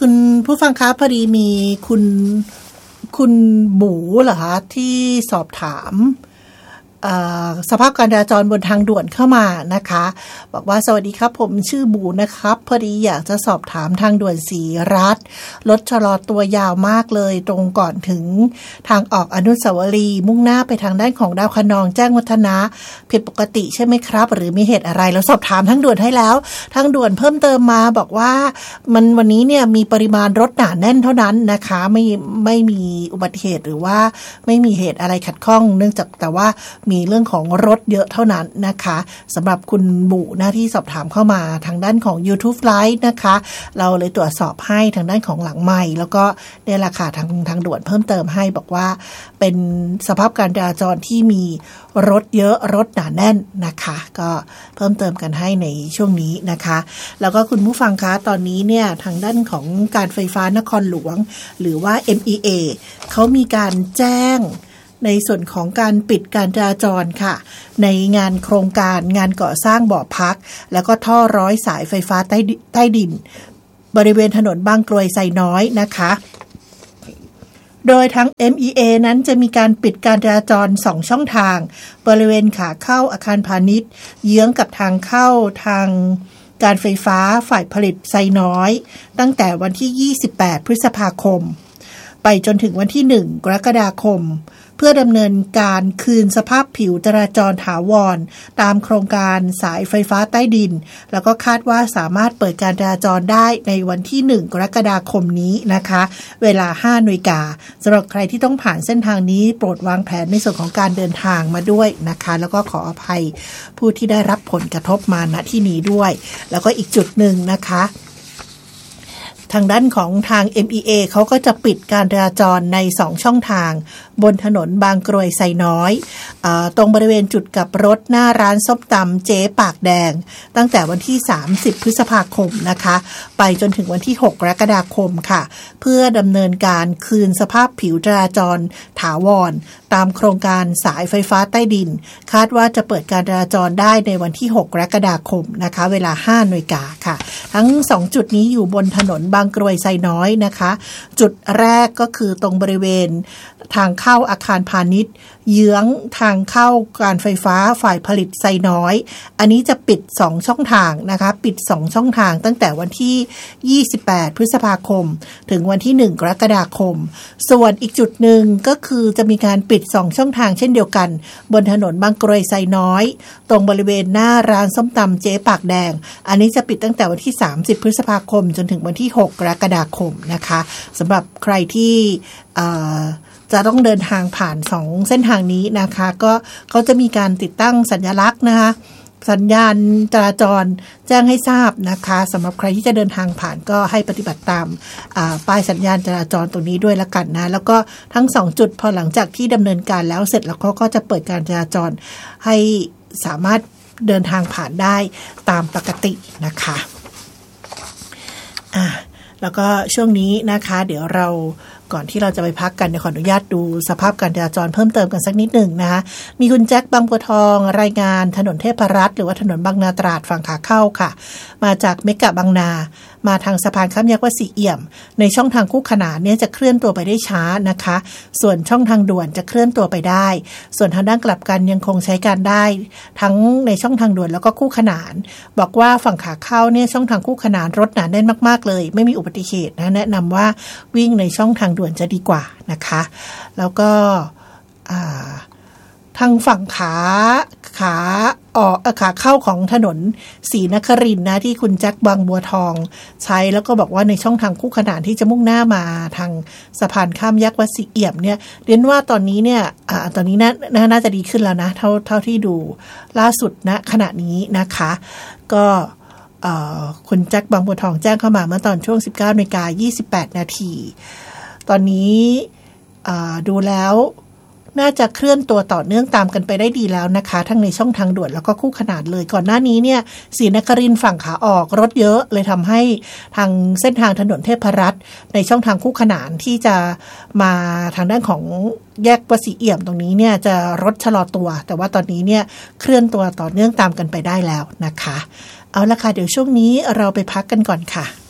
คุณผู้ฟังคะพอดีมีคุณบูเหรอคะที่สอบถามสภาพการจราจรบนทางด่วนเข้ามานะคะบอกว่าสวัสดีครับผมชื่อบูนะครับพอดีอยากจะสอบถามทางด่วนศรีรัตน์รถชะลอตัวยาวมากเลยตรงก่อนถึงทางออกอนุสาวรีย์มุ่งหน้าไปทางด้านของดาวคะนองแจ้งวัฒนะผิดปกติใช่ไหมครับหรือมีเหตุอะไรเราสอบถามทางด่วนให้แล้วทางด่วนเพิ่มเติมมาบอกว่าวันนี้เนี่ยมีปริมาณรถหนาแน่นเท่านั้นนะคะไม่มีอุบัติเหตุหรือว่าไม่มีเหตุอะไรขัดข้องเนื่องจากแต่ว่ามีเรื่องของรถเยอะเท่านั้นนะคะสำหรับคุณบุหน้าที่สอบถามเข้ามาทางด้านของ YouTube Live นะคะเราเลยตรวจสอบให้ทางด้านของหลังไมค์แล้วก็ได้ราคาทางด่วนเพิ่มเติมให้บอกว่าเป็นสภาพการจราจรที่มีรถเยอะรถหนาแน่นนะคะก็เพิ่มเติมกันให้ในช่วงนี้นะคะแล้วก็คุณผู้ฟังคะตอนนี้เนี่ยทางด้านของการไฟฟ้านครหลวงหรือว่า MEA เขามีการแจ้งในส่วนของการปิดการจราจรค่ะในงานโครงการงานก่อสร้างบ่อพักแล้วก็ท่อร้อยสายไฟฟ้าใต้ดินบริเวณถนนบางกรวยไซน้อยนะคะโดยทั้ง MEA นั้นจะมีการปิดการจราจร2ช่องทางบริเวณขาเข้าอาคารพาณิชย์เยื้องกับทางเข้าทางการไฟฟ้าฝ่ายผลิตไซน้อยตั้งแต่วันที่28พฤษภาคมไปจนถึงวันที่1กรกฎาคมเพื่อดำเนินการคืนสภาพผิวจราจรถาวรตามโครงการสายไฟฟ้าใต้ดินแล้วก็คาดว่าสามารถเปิดการจราจรได้ในวันที่1กรกฎาคมนี้นะคะเวลา 5:00 น.สำหรับใครที่ต้องผ่านเส้นทางนี้โปรดวางแผนในส่วนของการเดินทางมาด้วยนะคะแล้วก็ขออภัยผู้ที่ได้รับผลกระทบมาณที่นี้ด้วยแล้วก็อีกจุดหนึ่งนะคะทางด้านของทาง MEA เขาก็จะปิดการจราจรใน2ช่องทางบนถนนบางกรวยไซน้อยตรงบริเวณจุดกลับรถหน้าร้านส้มตำเจ๊ปากแดงตั้งแต่วันที่30พฤษภาคมนะคะไปจนถึงวันที่6กรกฎาคมค่ะเพื่อดำเนินการคืนสภาพผิวจราจรถาวรตามโครงการสายไฟฟ้าใต้ดินคาดว่าจะเปิดการจราจรได้ในวันที่6กรกฎาคมนะคะเวลา 5:00 น.ค่ะทั้ง2จุดนี้อยู่บนถนนบางกรวยไซน้อยนะคะจุดแรกก็คือตรงบริเวณทางเข้าอาคารพาณิชย์เยื้องทางเข้าการไฟฟ้าฝ่ายผลิตไซน้อยอันนี้จะปิด2ช่องทางนะคะปิด2ช่องทางตั้งแต่วันที่28พฤษภาคมถึงวันที่1กรกฎาคมส่วนอีกจุดหนึ่งก็คือจะมีการปิด2ช่องทางเช่นเดียวกันบนถนนบางกรวยไซน้อยตรงบริเวณหน้าร้านส้มตำเจ๊ปากแดงอันนี้จะปิดตั้งแต่วันที่30พฤษภาคมจนถึงวันที่6กรกฎาคมนะคะสำหรับใครที่จะต้องเดินทางผ่าน2เส้นทางนี้นะคะก็เขาจะมีการติดตั้งสัญลักษณ์นะคะสัญญาณจราจรแจ้งให้ทราบนะคะสำหรับใครที่จะเดินทางผ่านก็ให้ปฏิบัติตามป้ายสัญญาณจราจรตรงนี้ด้วยละกันนะแล้วก็ทั้ง2จุดพอหลังจากที่ดำเนินการแล้วเสร็จแล้วก็จะเปิดการจราจรให้สามารถเดินทางผ่านได้ตามปกตินะคะแล้วก็ช่วงนี้นะคะเดี๋ยวเราก่อนที่เราจะไปพักกันขออนุญาตดูสภาพการจราจรเพิ่มเติมกันสักนิดหนึ่งนะคะมีคุณแจ็คบางบัวทองรายงานถนนเทพรัตน์หรือว่าถนนบางนาตราดฝั่งขาเข้าค่ะมาจากเมกะบางนามาทางสะพานข้ามแยกวัดศรีเอี่ยมในช่องทางคู่ขนานเนี่ยจะเคลื่อนตัวไปได้ช้านะคะส่วนช่องทางด่วนจะเคลื่อนตัวไปได้ส่วนทางด้านกลับกันยังคงใช้การได้ทั้งในช่องทางด่วนแล้วก็คู่ขนานบอกว่าฝั่งขาเข้าเนี่ยช่องทางคู่ขนานรถหนาแน่นมากๆเลยไม่มีอุบัติเหตุนะแนะนำว่าวิ่งในช่องทางด่วนจะดีกว่านะคะแล้วก็ทางฝั่งขาเข้าของถนนศรีนครินทร์นะที่คุณแจ็คบางบัวทองใช้แล้วก็บอกว่าในช่องทางคู่ขนานที่จะมุ่งหน้ามาทางสะพานข้ามแยกวัดศรีเอี่ยมเนี่ยเรียนว่าตอนนี้เนี่ยตอนนี้น่าจะดีขึ้นแล้วนะเท่าที่ดูล่าสุดนะขณะนี้นะคะก็คุณแจ็คบางบัวทองแจ้งเข้ามาเมื่อตอนช่วง 19:28 นาทีตอนนี้ดูแล้วน่าจะเคลื่อนตัวต่อเนื่องตามกันไปได้ดีแล้วนะคะทั้งในช่องทางด่วนแล้วก็คู่ขนานเลยก่อนหน้านี้เนี่ยศรีนครินทร์ฝั่งขาออกรถเยอะเลยทำให้ทางเส้นทางถนนเทพรัตน์ในช่องทางคู่ขนานที่จะมาทางด้านของแยกวัดศรีเอี่ยมตรงนี้เนี่ยจะรถชะลอตัวแต่ว่าตอนนี้เนี่ยเคลื่อนตัวต่อเนื่องตามกันไปได้แล้วนะคะเอาละค่ะเดี๋ยวช่วงนี้เราไปพักกันก่อนค่ะ